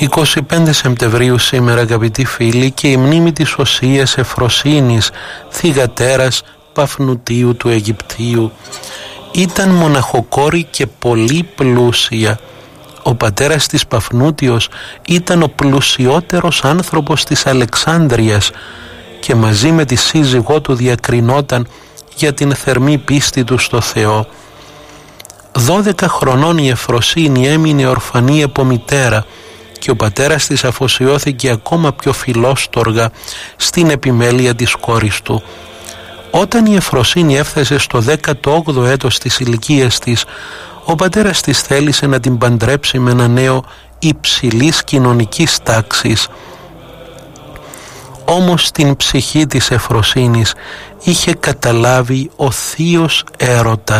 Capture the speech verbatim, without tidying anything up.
εικοστή πέμπτη Σεπτεμβρίου σήμερα, αγαπητοί φίλοι, και η μνήμη της Οσίας Εφροσύνης, θυγατέρας Παφνουτίου του Αιγυπτίου. Ήταν μοναχοκόρη και πολύ πλούσια. Ο πατέρας της Παφνούτιος ήταν ο πλουσιότερος άνθρωπος της Αλεξάνδρειας και μαζί με τη σύζυγό του διακρινόταν για την θερμή πίστη του στο Θεό. Δώδεκα χρονών η Εφροσύνη έμεινε ορφανή από μητέρα και ο πατέρας της αφοσιώθηκε ακόμα πιο φιλόστοργα στην επιμέλεια της κόρης του. Όταν η Εφροσύνη έφτασε στο δέκατο όγδοο έτος της ηλικίας της, ο πατέρας της θέλησε να την παντρέψει με ένα νέο υψηλής κοινωνικής τάξης. Όμως την ψυχή της Εφροσύνης είχε καταλάβει ο θείος έρωτας